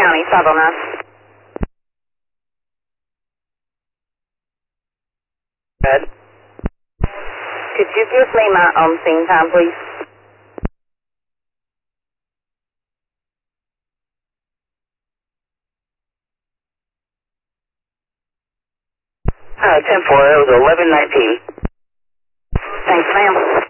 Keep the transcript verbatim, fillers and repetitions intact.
County, Southern us. Good. Could you give me my on scene time, please? Uh, ten four, it was eleven nineteen. Thanks, ma'am.